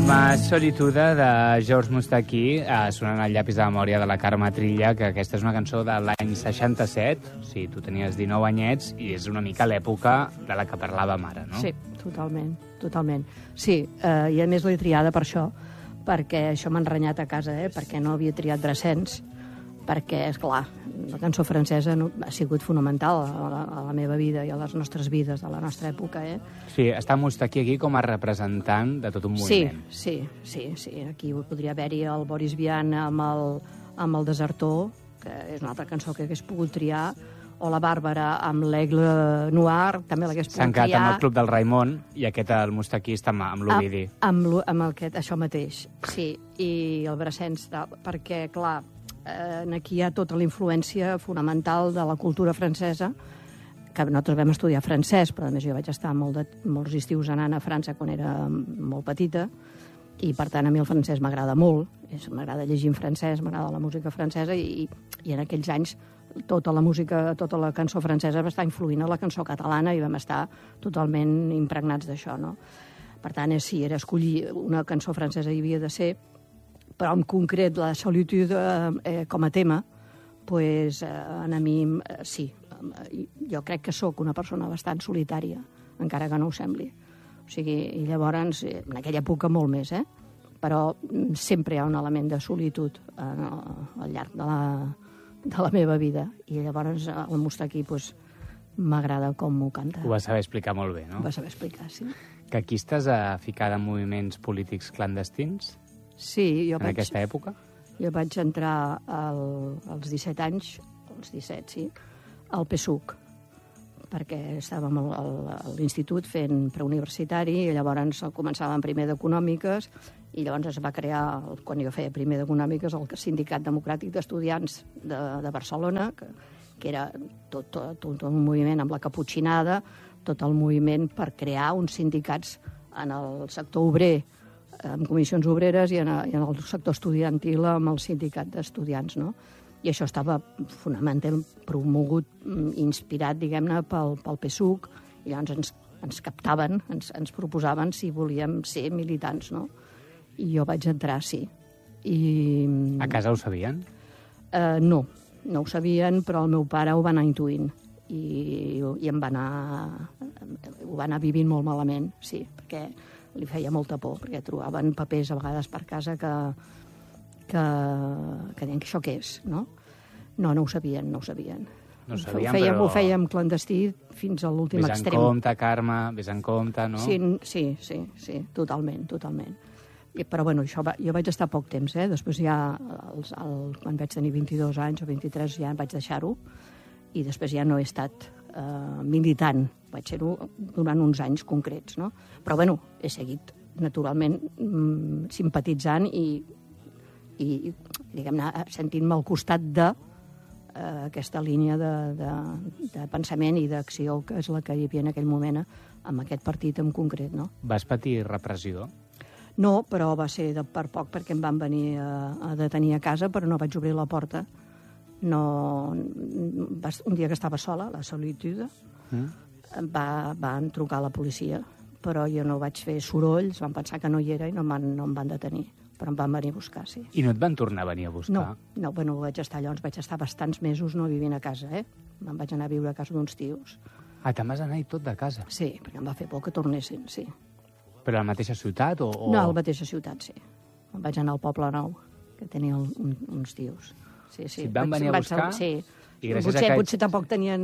Solitude de George Moustaki, sonant el llapis de memòria de la Carme Trilla, que aquesta és una cançó de l'any 67, o sigui, tu tenies 19 anyets, i és una mica l'època de la que parlàvem ara, no? Sí, totalment, totalment. Sí, i a més l'he triada per això, perquè això m'ha enrenyat a casa, perquè no havia triat Brassens, perquè, esclar, la cançó francesa ha sigut fonamental a la meva vida i a les nostres vides, a la nostra època, Sí, està Moustaki aquí com a representant de tot un moviment. Sí. Aquí podria haver-hi el Boris Vian amb el Desertor, que és una altra cançó que hagués pogut triar, o la Bàrbara amb l'Aigle Noir, també l'hagués pogut triar. S'han quedat amb el Club del Raimon, i aquest, el Moustaki, està amb l'Ovidi. Amb aquest, això mateix, sí. I el Brassens, perquè, clar, aquí hi ha tota la influència fonamental de la cultura francesa, que nosaltres vam estudiar francès, però a més jo vaig estar molts estius anant a França quan era molt petita, i per tant a mi el francès m'agrada molt, m'agrada llegir en francès, m'agrada la música francesa, i en aquells anys tota la música, tota la cançó francesa va estar influint a la cançó catalana i vam estar totalment impregnats d'això, no? Per tant, sí, era escollir una cançó francesa i havia de ser, però en concret la Solitude com a tema, doncs a mi sí. Jo crec que sóc una persona bastant solitària, encara que no ho sembli. O sigui, i llavors, en aquella època molt més, però sempre hi ha un element de solitud al llarg de la meva vida. I llavors el Moustaki m'agrada com ho canta. Ho va saber explicar molt bé, no? Ho va saber explicar, sí. Que aquí estàs ficada en moviments polítics clandestins? Sí, en aquesta època? Jo vaig entrar als 17 anys, als 17, sí, al PSUC, perquè estàvem a l'institut fent preuniversitari i llavors començàvem primer d'Econòmiques i llavors es va crear, quan jo feia primer d'Econòmiques, el Sindicat Democràtic d'Estudiants de Barcelona, que era tot un moviment amb la caputxinada, tot el moviment per crear uns sindicats en el sector obrer, amb comissions obreres, i en el sector estudiantil amb el sindicat d'estudiants, no? I això estava fonamentalment promogut, inspirat, diguem-ne, pel PSUC, i llavors ens captaven, ens proposaven si volíem ser militants, no? I jo vaig entrar, sí. A casa ho sabien? No ho sabien, però el meu pare ho va anar intuint i ho va anar vivint molt malament, sí, perquè li feia molta por, perquè trobaven papers a vegades per casa que deien que això què és, no? No ho sabien, no ho sabien. No ho sabien, però... Ho fèiem clandestí fins a l'últim extrem. Ves en compte, Carme, ves en compte, no? Sí, totalment. Però bueno, jo vaig estar poc temps, Després ja, quan vaig tenir 22 anys o 23, ja vaig deixar-ho, i després ja no he estat militant, vaig ser-ho durant uns anys concrets, no? Però bueno, he seguit naturalment simpatitzant i diguem-ne, sentint-me al costat d'aquesta línia de pensament i d'acció, que és la que hi havia en aquell moment amb aquest partit en concret, no? Vas patir repressió? No, però va ser per poc, perquè em van venir a detenir a casa, però no vaig obrir la porta. Un dia que estava sola, la Solitude, van trucar a la policia, però jo no vaig fer sorolls, van pensar que no hi era i no em van detenir, però em van venir a buscar, sí. I no et van tornar a venir a buscar? No, vaig estar bastants mesos no vivint a casa, Me'n vaig anar a viure a casa d'uns tios. Ah, te'n vas anar tot de casa? Sí, perquè em va fer por que tornessin, sí. Però a la mateixa ciutat o...? No, a la mateixa ciutat, sí. Em vaig anar al Poble Nou, que tenia uns tios. Sí. Si et van venir a buscar... Sí. I potser tampoc tenien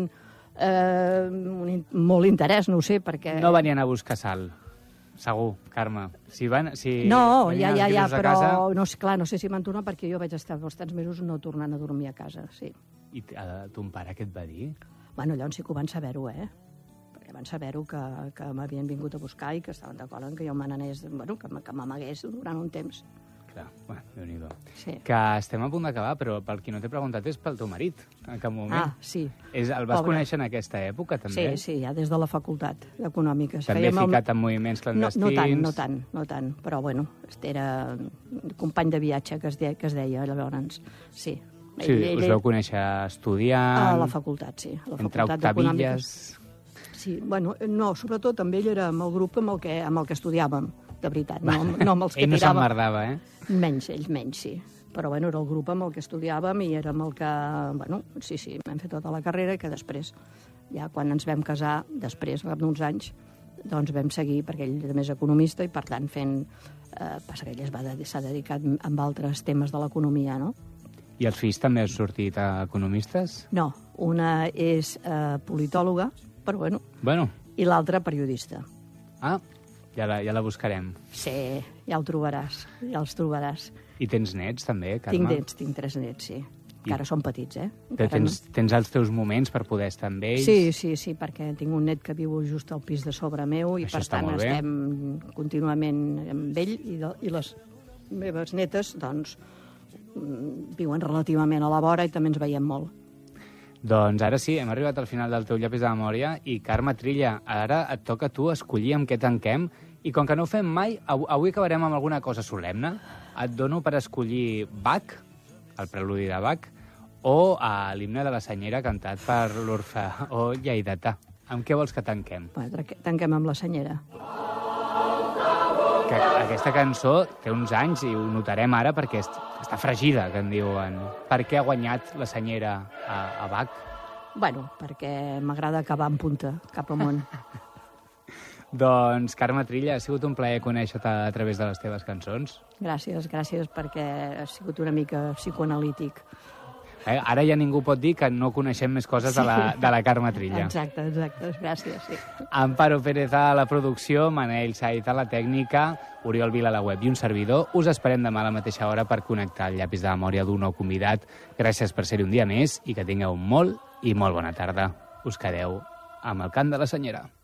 molt interès, no ho sé, perquè... No venien a buscar sal, segur, Carme. No, ja, però no sé si van tornar, perquè jo vaig estar bastants mesos no tornant a dormir a casa, sí. I ton pare què et va dir? Bueno, llavors sí que ho van saber-ho, perquè van saber-ho que m'havien vingut a buscar i que estaven d'acord en que jo me n'anés, bueno, que m'amagués durant un temps. Clar, bueno, Déu-n'hi-do. Sí. Que estem a punt d'acabar, però pel qui no t'he preguntat és pel teu marit, en cap moment. Ah, sí. El vas conèixer en aquesta època, també? Sí, ja des de la facultat d'Econòmiques. També ficat en moviments clandestins? No tant, però bueno, era un company de viatge que es deia llavors, sí. Sí, us vau conèixer estudiant... A la facultat, sí. A la entre facultat octavilles... Sí, bueno, no, sobretot amb ell era amb el grup amb el que estudiàvem de veritat, no amb els que Ell no tiràvem. s'emmerdava, eh? Ells menys, sí. Però, bueno, era el grup amb el que estudiàvem i érem el que... Bueno, sí, vam fer tota la carrera i que després, ja quan ens vam casar, després, d'uns anys, doncs vam seguir, perquè ell era més economista i, per tant, passa que ell s'ha dedicat amb altres temes de l'economia, no? I els fills també han sortit economistes? No, una és politòloga, però bueno, i l'altra periodista. Ah, ja la buscarem. Sí, ja els trobaràs. I tens nets, també, Carme? Tinc 3 nets, sí. Encara són petits, eh? Però tens els teus moments per poder estar amb ells? Sí, perquè tinc un net que viu just al pis de sobre meu i, Això per tant, estem contínuament amb ell i les meves netes, doncs, viuen relativament a la vora i també ens veiem molt. Doncs ara sí, hem arribat al final del teu llapis de memòria i, Carme Trilla, ara et toca a tu escollir amb què tanquem i com que no ho fem mai, avui acabarem amb alguna cosa solemne. Et dono per escollir Bach, el preludi de Bach, o l'himne de la Senyera cantat per l'Orfeó lleidatà. Amb què vols que tanquem? Tanquem amb la Senyera. Que aquesta cançó té uns anys i ho notarem ara perquè està fregida, que en diuen. Per què ha guanyat la Senyera a Bach? Bueno, perquè m'agrada acabar en punta, cap amunt. Doncs, Carme Trilla, ha sigut un plaer conèixer-te a través de les teves cançons. Gràcies, perquè ha sigut una mica psicoanalític. Ara ja ningú pot dir que no coneixem més coses de la Carme Trilla. Exacte, gràcies, sí. Amparo Pérez a la producció, Manel Saiz a la tècnica, Oriol Vila a la web i un servidor. Us esperem demà a la mateixa hora per connectar el llapis de memòria d'un nou convidat. Gràcies per ser-hi un dia més i que tingueu molt i molt bona tarda. Us quedeu amb el cant de la Senyera.